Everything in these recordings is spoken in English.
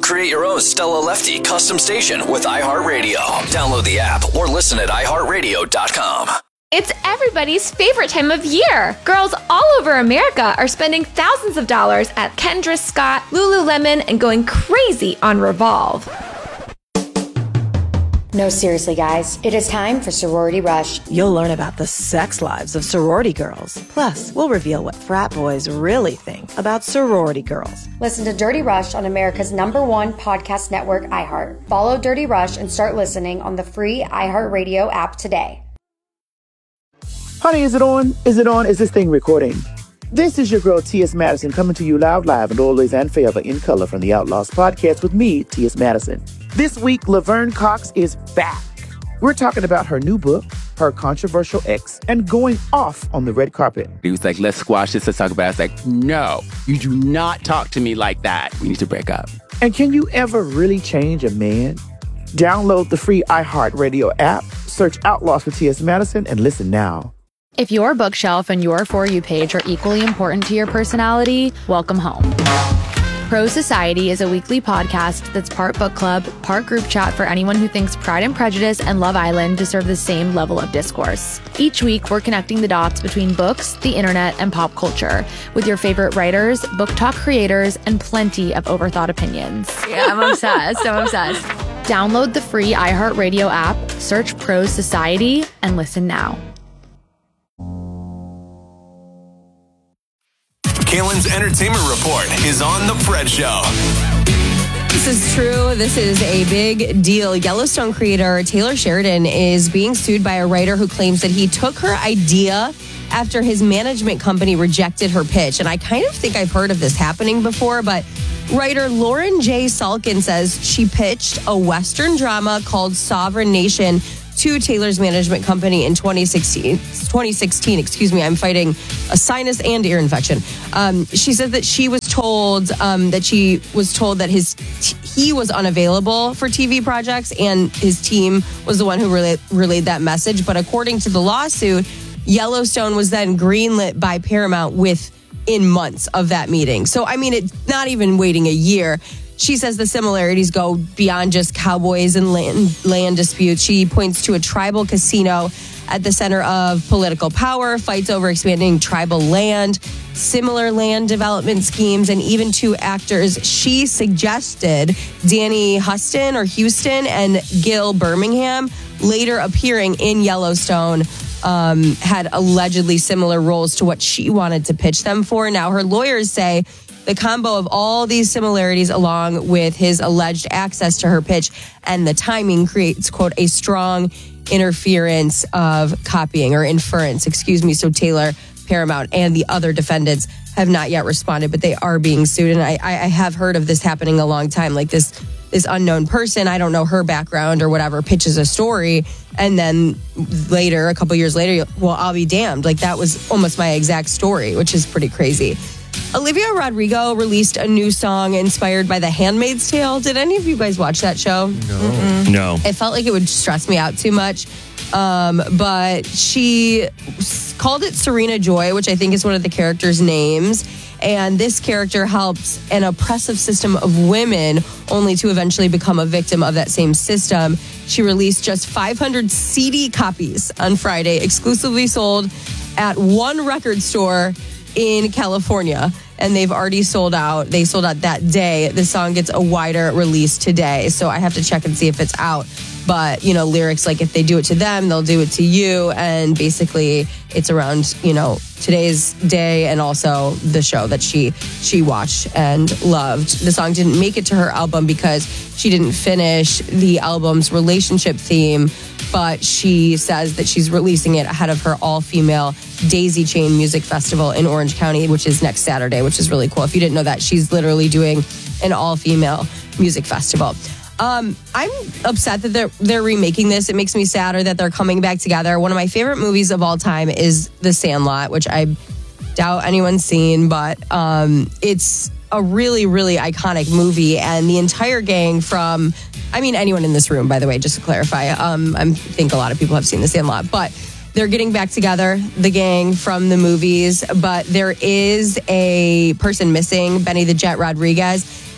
Create your own Stella Lefty custom station with iHeartRadio. Download the app or listen at iHeartRadio.com. It's everybody's favorite time of year. Girls all over America are spending thousands of dollars at Kendra Scott, Lululemon, and going crazy on Revolve. No, seriously, guys. It is time for Sorority Rush. You'll learn about the sex lives of sorority girls. Plus, we'll reveal what frat boys really think about sorority girls. Listen to Dirty Rush on America's #1 podcast network, iHeart. Follow Dirty Rush and start listening on the free iHeartRadio app today. Honey, is it on? Is it on? Is this thing recording? This is your girl, T.S. Madison, coming to you loud, live, and always and forever in color from the Outlaws podcast with me, T.S. Madison. This week, Laverne Cox is back. We're talking about her new book, her controversial ex, and going off on the red carpet. He was like, let's squash this, let's talk about it. I was like, no, you do not talk to me like that. We need to break up. And can you ever really change a man? Download the free iHeartRadio app, search Outlaws with T.S. Madison, and listen now. If your bookshelf and your For You page are equally important to your personality, welcome home. Pro Society is a weekly podcast that's part book club, part group chat for anyone who thinks Pride and Prejudice and Love Island deserve the same level of discourse. Each week, we're connecting the dots between books, the internet, and pop culture with your favorite writers, book talk creators, and plenty of overthought opinions. Yeah, I'm obsessed. Download the free iHeartRadio app, search Pro Society, and listen now. Kalen's Entertainment Report is on The Fred Show. This is true. This is a big deal. Yellowstone creator Taylor Sheridan is being sued by a writer who claims that he took her idea after his management company rejected her pitch. And I kind of think I've heard of this happening before, but writer Lauren J. Salkin says she pitched a Western drama called Sovereign Nation to Taylor's management company in 2016. I'm fighting a sinus and ear infection. She said that she was told that he was unavailable for TV projects and his team was the one who relayed that message. But according to the lawsuit, Yellowstone was then greenlit by Paramount within months of that meeting. So, I mean, it's not even waiting a year. She says the similarities go beyond just cowboys and land disputes. She points to a tribal casino at the center of political power, fights over expanding tribal land, similar land development schemes, and even two actors she suggested, Danny Houston and Gil Birmingham, later appearing in Yellowstone, had allegedly similar roles to what she wanted to pitch them for. Now, her lawyers say the combo of all these similarities along with his alleged access to her pitch and the timing creates, quote, a strong interference of copying or inference, So Taylor, Paramount, and the other defendants have not yet responded, but they are being sued. And I have heard of this happening a long time. Like this unknown person, I don't know her background or whatever, pitches a story. And then later, a couple years later, well, I'll be damned. Like that was almost my exact story, which is pretty crazy. Olivia Rodrigo released a new song inspired by The Handmaid's Tale. Did any of you guys watch that show? No. It felt like it would stress me out too much. But she called it Serena Joy, which I think is one of the characters' names. And this character helps an oppressive system of women only to eventually become a victim of that same system. She released just 500 CD copies on Friday, exclusively sold at one record store in California, and they've already sold out. They sold out that day. The song gets a wider release today, so I have to check and see if it's out. But, lyrics like if they do it to them, they'll do it to you. And basically it's around, today's day and also the show that she watched and loved. The song didn't make it to her album because she didn't finish the album's relationship theme, but she says that she's releasing it ahead of her all-female Daisy Chain Music Festival in Orange County, which is next Saturday, which is really cool. If you didn't know that, she's literally doing an all-female music festival. I'm upset that they're remaking this. It makes me sadder that they're coming back together. One of my favorite movies of all time is The Sandlot, which I doubt anyone's seen, but it's a really, really iconic movie. And the entire gang anyone in this room, by the way, just to clarify, I think a lot of people have seen The Sandlot, but they're getting back together, the gang from the movies, but there is a person missing, Benny the Jet Rodriguez.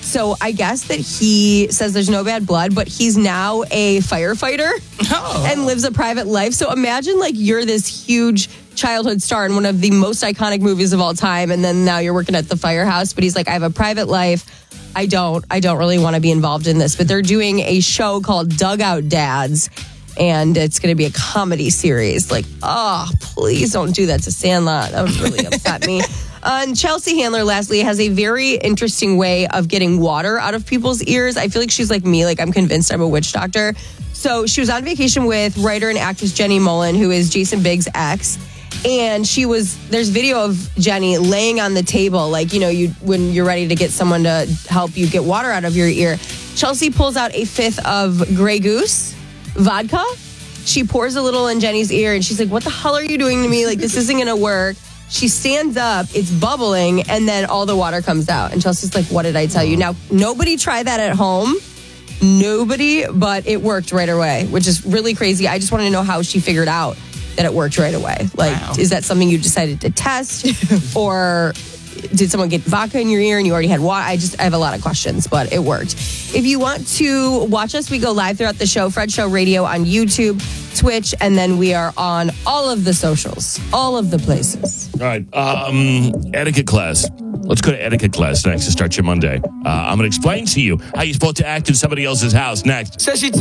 So I guess that he says there's no bad blood, but he's now a firefighter and lives a private life. So imagine like you're this huge childhood star in one of the most iconic movies of all time, and then now you're working at the firehouse. But he's like, I have a private life. I don't really want to be involved in this. But they're doing a show called Dugout Dads, and it's going to be a comedy series. Like, oh, please don't do that to Sandlot. That would really upset me. And Chelsea Handler, lastly, has a very interesting way of getting water out of people's ears. I feel like she's like me. Like, I'm convinced I'm a witch doctor. So she was on vacation with writer and actress Jenny Mullen, who is Jason Biggs' ex. And there's video of Jenny laying on the table, like, you know, when you're ready to get someone to help you get water out of your ear. Chelsea pulls out a fifth of Grey Goose vodka. She pours a little in Jenny's ear, and she's like, what the hell are you doing to me? Like, this isn't going to work. She stands up, it's bubbling, and then all the water comes out. And Chelsea's like, what did I tell you? Now, nobody try that at home. Nobody, but it worked right away, which is really crazy. I just want to know how she figured out that it worked right away. Like, Is that something you decided to test? Or did someone get vodka in your ear and you already had water? I have a lot of questions, but it worked. If you want to watch us, we go live throughout the show, Fred Show Radio on YouTube, Twitch, and then we are on all of the socials, all of the places. All right. Etiquette class. Let's go to etiquette class next to start your Monday. I'm going to explain to you how you're supposed to act in somebody else's house next. Says she